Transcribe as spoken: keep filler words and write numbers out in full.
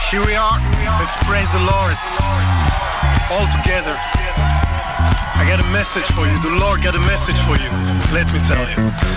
Here we are. Let's praise the Lord. All together. I got a message for you. The Lord got a message for you. Let me tell you.